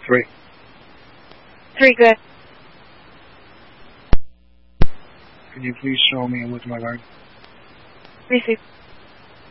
3. 3, good. Could you please show me a look at my guard? Receive.